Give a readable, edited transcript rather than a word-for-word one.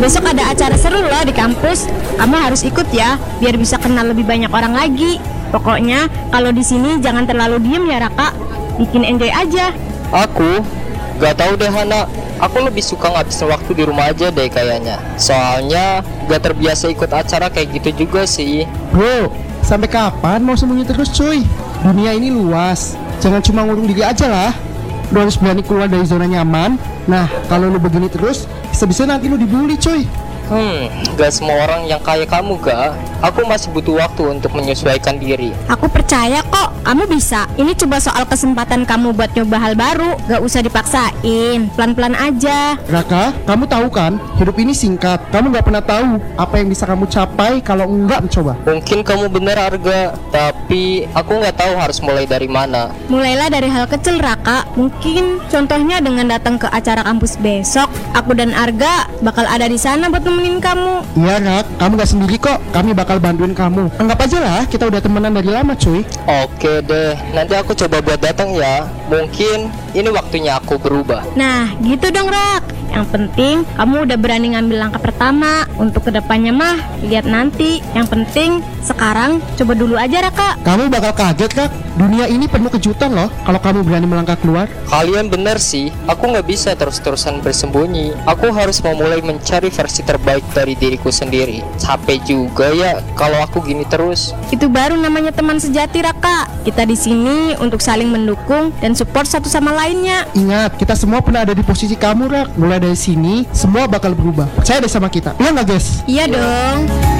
Besok ada acara seru loh di kampus. Kamu harus ikut ya, biar bisa kenal lebih banyak orang lagi. Pokoknya kalau di sini jangan terlalu diem ya Raka. Bikin enjoy aja. Aku gak tahu deh Hana. Aku lebih suka ngabisin waktu di rumah aja deh kayaknya. Soalnya gak terbiasa ikut acara kayak gitu juga sih. Bro, sampai kapan mau sembunyi terus cuy? Dunia ini luas, jangan cuma ngurung diri aja lah. Lu harus berani keluar dari zona nyaman. Nah, kalau lu begini terus, bisa-bisa nanti lu dibully cuy. Gak semua orang yang kayak kamu gak. Aku masih butuh waktu untuk menyesuaikan diri. Aku percaya kok, kamu bisa. Ini coba soal kesempatan kamu buat nyoba hal baru. Gak usah dipaksain, pelan-pelan aja. Raka, kamu tahu kan, hidup ini singkat. Kamu gak pernah tahu apa yang bisa kamu capai kalau enggak mencoba. Mungkin kamu bener Arga, tapi aku gak tahu harus mulai dari mana. Mulailah dari hal kecil Raka. Mungkin contohnya dengan datang ke acara kampus besok. Aku dan Arga bakal ada di sana buat nemenin kamu. Iya Rak, kamu gak sendiri kok. Kami bakal bantuin kamu. Anggap aja lah, kita udah temenan dari lama cuy. Oke deh, nanti aku coba buat datang ya. Mungkin ini waktunya aku berubah. Nah gitu dong Rak. Yang penting kamu udah berani ngambil langkah pertama. Untuk kedepannya mah lihat nanti. Yang penting sekarang coba dulu aja Raka. Kamu bakal kaget Kak. Dunia ini penuh kejutan loh kalau kamu berani melangkah keluar. Kalian bener sih, aku gak bisa terus-terusan bersembunyi. Aku harus memulai mencari versi terbaik dari diriku sendiri. Capek juga ya kalau aku gini terus. Itu baru namanya teman sejati Raka. Kita di sini untuk saling mendukung dan support satu sama lainnya. Ingat, kita semua pernah ada di posisi kamu Rak. Mulai dari sini, semua bakal berubah. Percaya deh sama kita. Iya nggak guys? Iya dong.